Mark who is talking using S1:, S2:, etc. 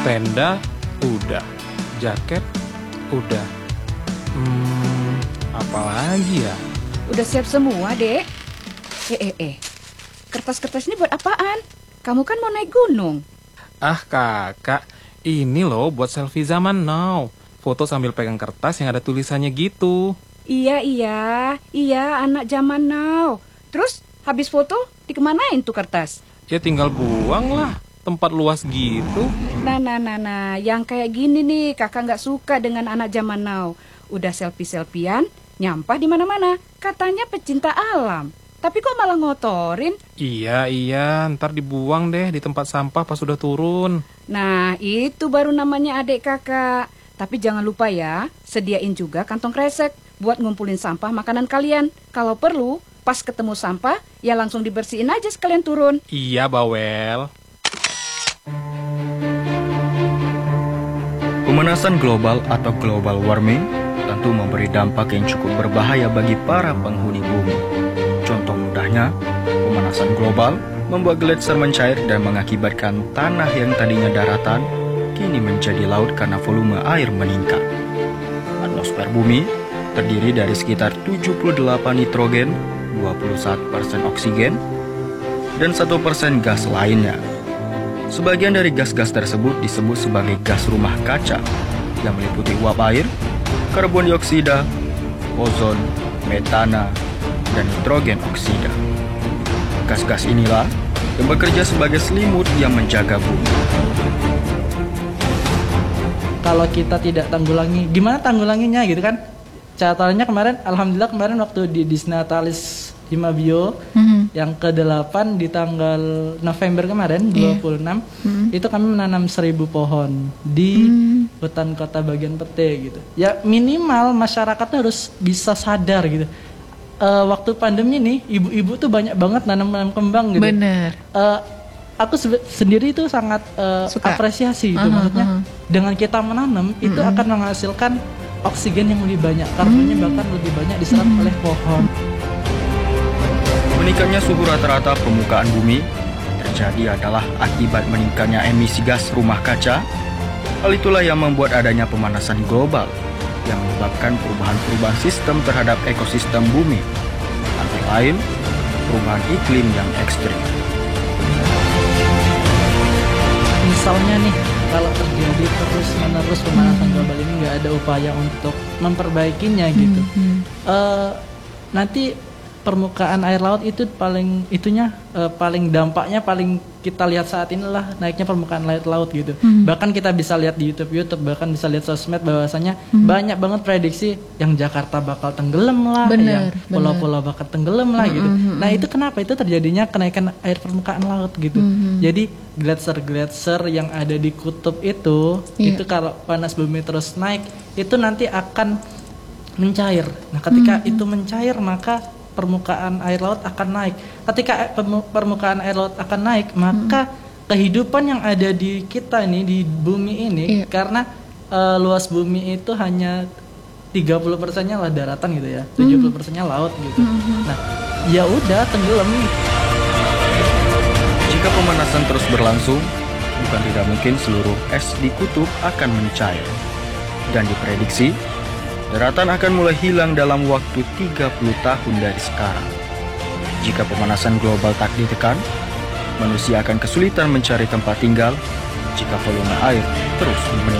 S1: Tenda udah, jaket udah. Apa lagi ya?
S2: Udah siap semua, Dek. Kertas-kertas ini buat apaan? Kamu kan mau naik gunung.
S1: Ah kakak, ini loh buat selfie zaman now. Foto sambil pegang kertas yang ada tulisannya gitu.
S2: Iya, anak zaman now. Terus habis foto dikemanain tuh kertas?
S1: Ya tinggal buang lah, tempat luas gitu.
S2: Nah, yang kayak gini nih kakak nggak suka dengan anak zaman now. Udah selfie-selfian, nyampah di mana-mana. Katanya pecinta alam. Tapi kok malah ngotorin?
S1: Iya, ntar dibuang deh di tempat sampah pas sudah turun.
S2: Nah, itu baru namanya adik kakak. Tapi jangan lupa ya, sediain juga kantong kresek buat ngumpulin sampah makanan kalian. Kalau perlu, pas ketemu sampah, ya langsung dibersihin aja sekalian turun.
S1: Iya, Bawel.
S3: Pemanasan global atau global warming tentu memberi dampak yang cukup berbahaya bagi para penghuni bumi. Contoh mudahnya, pemanasan global membuat gletser mencair dan mengakibatkan tanah yang tadinya daratan kini menjadi laut karena volume air meningkat. Atmosfer bumi terdiri dari sekitar 78 nitrogen, 21% oksigen, dan 1% gas lainnya. Sebagian dari gas-gas tersebut disebut sebagai gas rumah kaca yang meliputi uap air, karbon dioksida, ozon, metana, dan nitrogen oksida. Gas-gas inilah yang bekerja sebagai selimut yang menjaga bumi.
S4: Kalau kita tidak tanggulangi, gimana tanggulanginya gitu kan? Catatannya kemarin, alhamdulillah kemarin waktu di Disnatalis Himabio yang ke-8 di tanggal November kemarin 26 itu kami menanam 1.000 pohon di hutan kota bagian Pete gitu. Ya minimal masyarakat harus bisa sadar gitu. Waktu pandemi ini ibu-ibu tuh banyak banget nanam kembang gitu.
S5: Bener.
S4: Aku sendiri itu sangat apresiasi gitu. Maksudnya dengan kita menanam itu akan menghasilkan oksigen yang lebih banyak, karbonnya bahkan lebih banyak diserap oleh pohon.
S3: Meningkatnya suhu rata-rata permukaan bumi terjadi adalah akibat meningkatnya emisi gas rumah kaca. Hal itulah yang membuat adanya pemanasan global yang menyebabkan perubahan sistem terhadap ekosistem bumi, antara lain perubahan iklim yang ekstrim.
S4: Misalnya nih, kalau terjadi terus-menerus pemanasan global ini nggak ada upaya untuk memperbaikinya gitu, nanti permukaan air laut itu paling dampaknya paling kita lihat saat inilah naiknya permukaan air laut gitu. Bahkan kita bisa lihat di YouTube, bahkan bisa lihat sosmed bahwasanya banyak banget prediksi yang Jakarta bakal tenggelam lah, yang pulau-pulau bakal tenggelam lah gitu. Nah itu kenapa? Itu terjadinya kenaikan air permukaan laut gitu. Jadi gletser yang ada di kutub itu kalau panas bumi terus naik itu nanti akan mencair. Nah ketika itu mencair maka permukaan air laut akan naik. Ketika permukaan air laut akan naik, maka kehidupan yang ada di kita ini, di bumi ini, karena luas bumi itu hanya 30%-nya lah daratan gitu ya, 70%-nya laut gitu. Nah, ya udah tenggelam.
S3: Jika pemanasan terus berlangsung, bukan tidak mungkin seluruh es di kutub akan mencair. Dan diprediksi daratan akan mulai hilang dalam waktu 30 tahun dari sekarang. Jika pemanasan global tak ditekan, manusia akan kesulitan mencari tempat tinggal jika volume air terus meningkat.